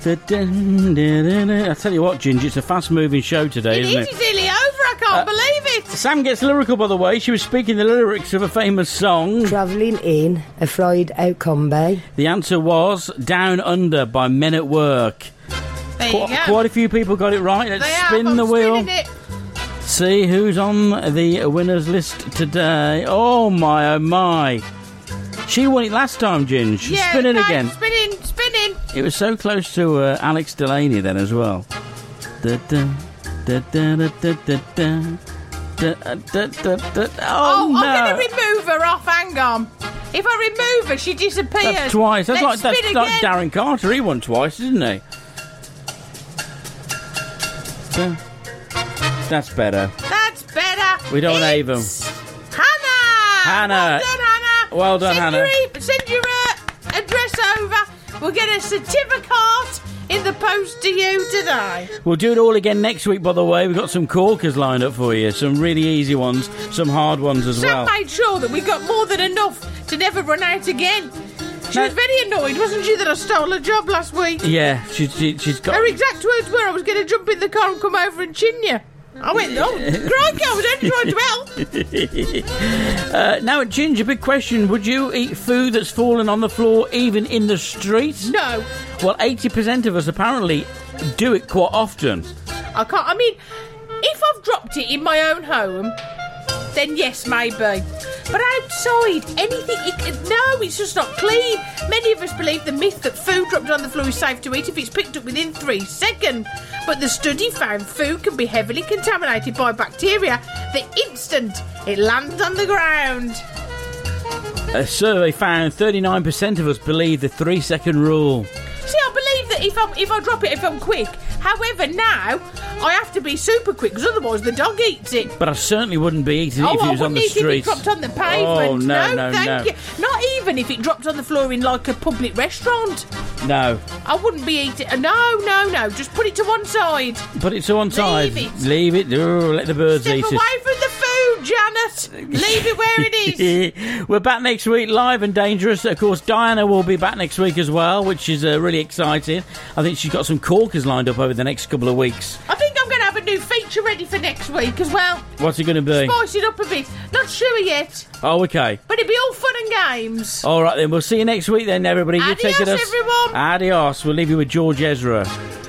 I tell you what, Ginger, it's a fast-moving show today, isn't it? It's nearly over, I can't believe it. Sam gets lyrical, by the way. She was speaking the lyrics of a famous song. Travelling in a fried-out combi. The answer was Down Under by Men at Work. There you go. Quite a few people got it right. Let's spin I'm the wheel. spinning it. See who's on the winners list today. Oh, my, oh, my. She won it last time, Ginge. Yeah, Spin it okay, again. Spinning. It was so close to Alex Delaney then as well. Oh, Oh, no. I'm going to remove her off. Hang on. If I remove her, she disappears. That's twice. That's Let's like spin that's again. like Darren Carter. He won twice, didn't he? That's better. That's better. We don't have 'em. Hannah. Hannah. Well done, Hannah. Well done, Hannah. Send your address over. We'll get a certificate in the post to you today. We'll do it all again next week, by the way. We've got some corkers lined up for you. Some really easy ones, some hard ones as well. Sam made sure that we got more than enough to never run out again. She was very annoyed, wasn't she, that I stole her job last week? Yeah, she's got... Her exact words were, I was going to jump in the car and come over and chin you. I went, oh, crikey, I was only trying to help. Now, Ginger, big question. Would you eat food that's fallen on the floor even in the street? No. Well, 80% of us apparently do it quite often. I can't. I mean, if I've dropped it in my own home, then yes, maybe. But outside, anything... no, it's just not clean. Many of us believe the myth that food dropped on the floor is safe to eat if it's picked up within 3 seconds. But the study found food can be heavily contaminated by bacteria the instant it lands on the ground. A survey found 39% of us believe the 3-second rule. See, I believe that if I drop it, if I'm quick. However, now I have to be super quick because otherwise the dog eats it. But I certainly wouldn't be eating it if it was on the street. I wouldn't eat it if it dropped on the pavement. Oh, no, thank you. Not even if it dropped on the floor in like a public restaurant. No. I wouldn't be eating. No. Just put it to one side. Put it to one side. Leave it. Oh, let the birds Step eat away it. from the food, Janet. Leave it where it is. We're back next week, live and dangerous. Of course, Diana will be back next week as well, which is really exciting. I think she's got some corkers lined up over the next couple of weeks. I think I'm going to have a new feature ready for next week as well. What's it going to be? Spice it up a bit. Not sure yet. Oh, okay. But it'll be all fun and games. All right, then. We'll see you next week then, everybody. You Adios, take it us. everyone. Adios. We'll leave you with George Ezra.